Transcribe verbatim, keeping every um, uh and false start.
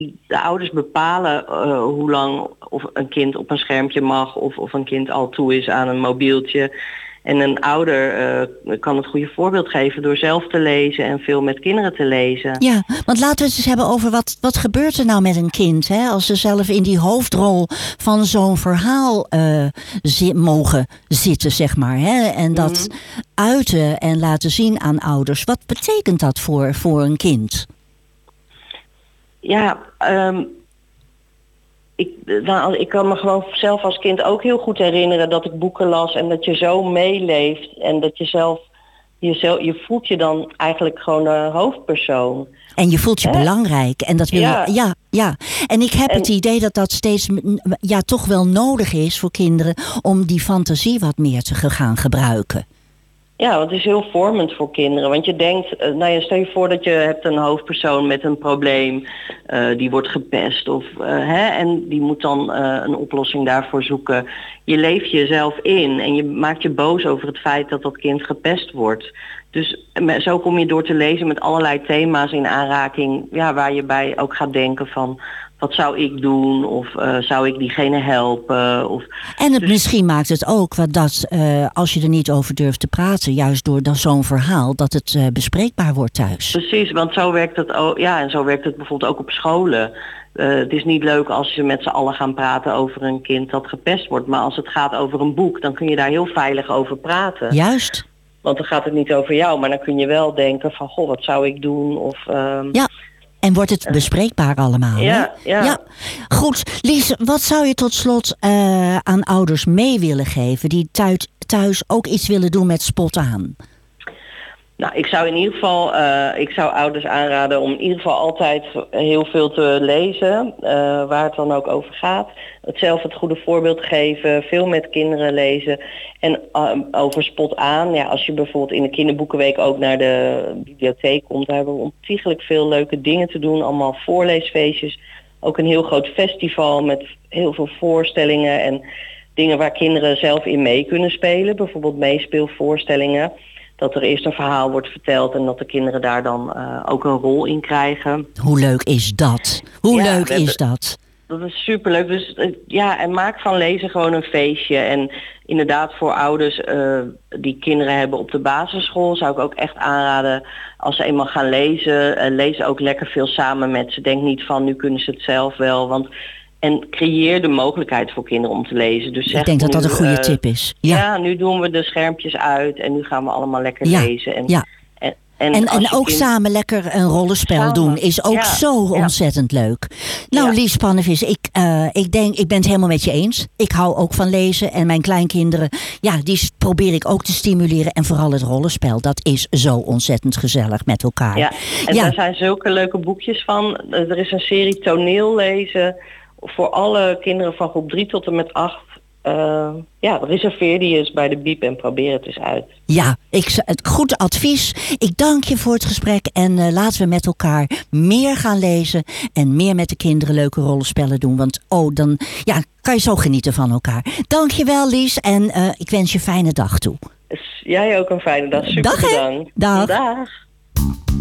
de ouders bepalen uh, hoe lang of een kind op een schermpje mag of, of een kind al toe is aan een mobieltje. En een ouder uh, kan het goede voorbeeld geven door zelf te lezen en veel met kinderen te lezen. Ja, want laten we het eens hebben over wat, wat gebeurt er nou met een kind, hè, als ze zelf in die hoofdrol van zo'n verhaal uh, zi- mogen zitten, zeg maar. Hè, en dat mm-hmm. uiten en laten zien aan ouders. Wat betekent dat voor, voor een kind? Ja, um, ik, nou, ik kan me gewoon zelf als kind ook heel goed herinneren dat ik boeken las en dat je zo meeleeft en dat je zelf, jezelf, je voelt je dan eigenlijk gewoon de hoofdpersoon. En je voelt je Hè? belangrijk en dat wil ja. je, ja, ja. En ik heb en, het idee dat dat steeds, ja, toch wel nodig is voor kinderen om die fantasie wat meer te gaan gebruiken. Ja, want het is heel vormend voor kinderen. Want je denkt, nou ja, stel je voor dat je hebt een hoofdpersoon met een probleem. Uh, die wordt gepest. Of, uh, hè, en die moet dan uh, een oplossing daarvoor zoeken. Je leeft jezelf in en je maakt je boos over het feit dat dat kind gepest wordt. Dus zo kom je door te lezen met allerlei thema's in aanraking. Ja, waar je bij ook gaat denken van, wat zou ik doen? Of uh, zou ik diegene helpen? Of, en het, dus... misschien maakt het ook wat dat, uh, als je er niet over durft te praten, juist door dan zo'n verhaal, dat het uh, bespreekbaar wordt thuis. Precies, want zo werkt het ook. Ja, en zo werkt het bijvoorbeeld ook op scholen. Uh, het is niet leuk als je met z'n allen gaan praten over een kind dat gepest wordt. Maar als het gaat over een boek, dan kun je daar heel veilig over praten. Juist. Want dan gaat het niet over jou, maar dan kun je wel denken van, goh, wat zou ik doen? Of, um, ja. En wordt het bespreekbaar allemaal? Ja, hè? ja. ja. Goed, Lies, wat zou je tot slot uh, aan ouders mee willen geven die thuis, thuis ook iets willen doen met Spot aan? Nou, ik zou in ieder geval, uh, ik zou ouders aanraden om in ieder geval altijd heel veel te lezen, uh, waar het dan ook over gaat. Het zelf het goede voorbeeld geven, veel met kinderen lezen. En uh, over Spot aan, ja, als je bijvoorbeeld in de kinderboekenweek ook naar de bibliotheek komt, daar hebben we ontiegelijk veel leuke dingen te doen. Allemaal voorleesfeestjes, ook een heel groot festival met heel veel voorstellingen en dingen waar kinderen zelf in mee kunnen spelen. Bijvoorbeeld meespeelvoorstellingen. Dat er eerst een verhaal wordt verteld en dat de kinderen daar dan uh, ook een rol in krijgen. Hoe leuk is dat? Hoe ja, leuk hebben, is dat? Dat is superleuk. Dus uh, ja, en maak van lezen gewoon een feestje. En inderdaad voor ouders uh, die kinderen hebben op de basisschool zou ik ook echt aanraden, als ze eenmaal gaan lezen, uh, lees ook lekker veel samen met ze. Denk niet van, nu kunnen ze het zelf wel. Want En creëer de mogelijkheid voor kinderen om te lezen. Dus ik denk dat dat nu, een goede uh, tip is. Ja. ja, nu doen we de schermpjes uit en nu gaan we allemaal lekker ja. lezen. En, ja. en, en, en, en ook kind... samen lekker een rollenspel samen. doen is ook ja. zo ontzettend ja. leuk. Nou, ja. Lies Pannevis, ik, uh, ik denk, ik ben het helemaal met je eens. Ik hou ook van lezen en mijn kleinkinderen, ja, die probeer ik ook te stimuleren. En vooral het rollenspel, dat is zo ontzettend gezellig met elkaar. Ja, en ja. daar zijn zulke leuke boekjes van. Er is een serie toneel lezen voor alle kinderen van groep drie tot en met acht. Uh, ja, reserveer die eens bij de Biep en probeer het eens uit. Ja, ik, het goed advies. Ik dank je voor het gesprek en uh, laten we met elkaar meer gaan lezen en meer met de kinderen leuke rollenspellen doen. Want oh, dan ja, kan je zo genieten van elkaar. Dank je wel, Lies, en uh, ik wens je een fijne dag toe. Jij ook een fijne dag. Super dag, bedankt. Dag. Dag.